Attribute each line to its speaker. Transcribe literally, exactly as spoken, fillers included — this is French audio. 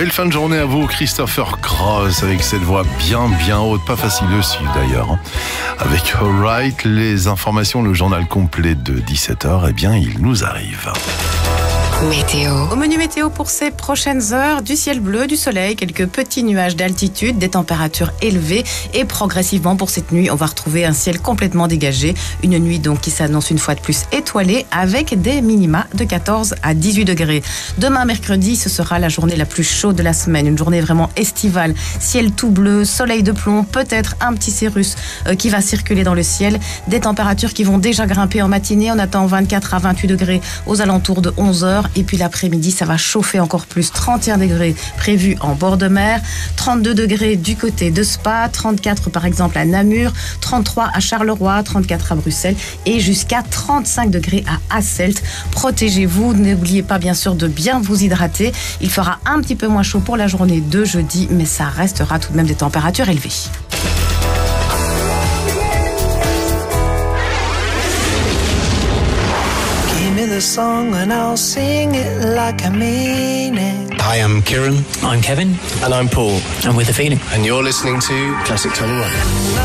Speaker 1: Belle fin de journée à vous, Christopher Cross, avec cette voix bien bien haute, pas facile de suivre d'ailleurs. Avec Alright, les informations, le journal complet de dix-sept heures, eh bien il nous arrive.
Speaker 2: Météo.
Speaker 3: Au menu météo pour ces prochaines heures, du ciel bleu, du soleil, quelques petits nuages d'altitude, des températures élevées et progressivement pour cette nuit, on va retrouver un ciel complètement dégagé. Une nuit donc qui s'annonce une fois de plus étoilée avec des minima de quatorze à dix-huit degrés. Demain mercredi, ce sera la journée la plus chaude de la semaine, une journée vraiment estivale. Ciel tout bleu, soleil de plomb, peut-être un petit cirrus euh, qui va circuler dans le ciel. Des températures qui vont déjà grimper en matinée. On attend vingt-quatre à vingt-huit degrés aux alentours de onze heures. Et puis l'après-midi, ça va chauffer encore plus. trente et un degrés prévus en bord de mer, trente-deux degrés du côté de Spa, trente-quatre par exemple à Namur, trente-trois à Charleroi, trente-quatre à Bruxelles et jusqu'à trente-cinq degrés à Hasselt. Protégez-vous, n'oubliez pas bien sûr de bien vous hydrater. Il fera un petit peu moins chaud pour la journée de jeudi, mais ça restera tout de même des températures élevées.
Speaker 4: The song and I'll sing it like I mean it.
Speaker 5: Hi, I'm Kieran.
Speaker 6: I'm Kevin.
Speaker 5: And I'm Paul.
Speaker 6: And we're The Feeling.
Speaker 5: And you're listening to Classic twenty-one.